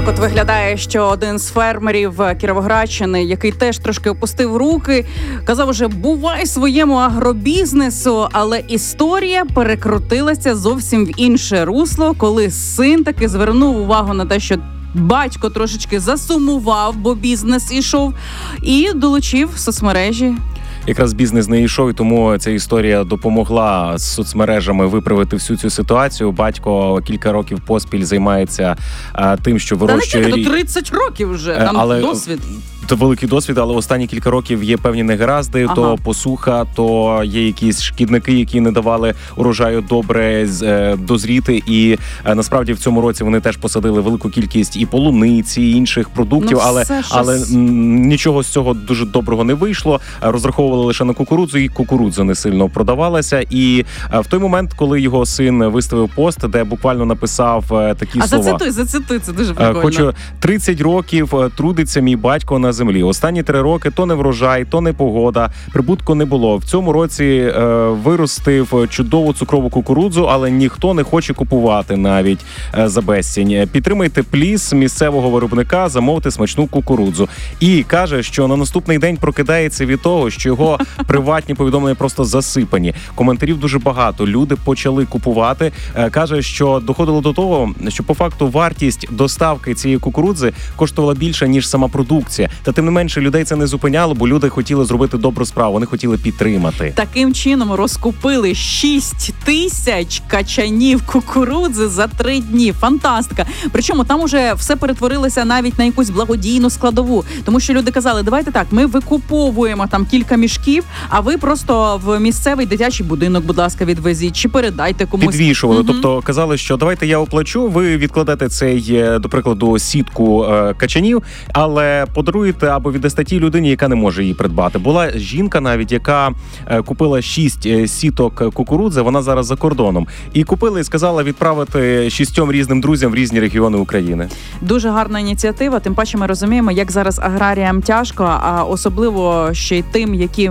Так от виглядає, що один з фермерів Кіровоградщини, який теж трошки опустив руки, казав уже «бувай своєму агробізнесу», але історія перекрутилася зовсім в інше русло, коли син таки звернув увагу на те, що батько трошечки засумував, бо бізнес ішов, і долучив соцмережі. Якраз бізнес не йшов, і тому ця історія допомогла з соцмережами виправити всю цю ситуацію. Батько кілька років поспіль займається тим, що вирощує... Та не тільки, то 30 років вже, там досвід. Це великий досвід, але останні кілька років є певні негаразди, то посуха, то є якісь шкідники, які не давали урожаю добре дозріти. І насправді в цьому році вони теж посадили велику кількість і полуниці, і інших продуктів, але нічого з цього дуже доброго не вийшло. Розраховували лише на кукурудзу, і кукурудза не сильно продавалася. І в той момент, коли його син виставив пост, де буквально написав такі слова. Зацитуй, це дуже прикольно. Хочу 30 років трудиться мій батько на землі. Останні 3 роки то не врожай, то не погода, прибутку не було. В цьому році виростив чудову цукрову кукурудзу, але ніхто не хоче купувати навіть за безцінь. Підтримайте пліс місцевого виробника, замовте смачну кукурудзу. І каже, що на наступний день прокидається від того, що його приватні повідомлення просто засипані. Коментарів дуже багато. Люди почали купувати. Каже, що доходило до того, що по факту вартість доставки цієї кукурудзи коштувала більше, ніж сама продукція. Та тим не менше людей це не зупиняло, бо люди хотіли зробити добру справу, вони хотіли підтримати. Таким чином розкупили 6 тисяч качанів кукурудзи за 3 дні. Фантастика. Причому там уже все перетворилося навіть на якусь благодійну складову. Тому що люди казали, давайте так, ми викуповуємо там кілька мішків, а ви просто в місцевий дитячий будинок, будь ласка, відвезіть, чи передайте комусь. Підвішували, тобто казали, що давайте я оплачу, ви відкладете цей, до прикладу, сітку качанів, але подаруєте або віддасте тій людині, яка не може її придбати. Була жінка навіть, яка купила 6 сіток кукурудзи, вона зараз за кордоном. І купила і сказала відправити 6 різним друзям в різні регіони України. Дуже гарна ініціатива, тим паче ми розуміємо, як зараз аграріям тяжко, а особливо ще й тим, які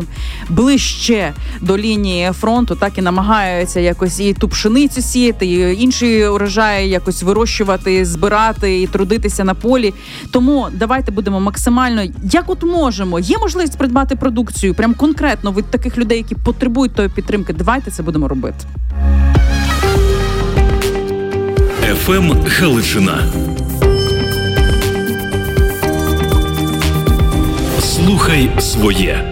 ближче до лінії фронту, так і намагаються якось і ту пшеницю сіяти, і інші урожаї якось вирощувати, збирати і трудитися на полі. Тому давайте будемо максимально, як от можемо, є можливість придбати продукцію, прям конкретно від таких людей, які потребують тої підтримки. Давайте це будемо робити. ФМ Галичина. Слухай своє.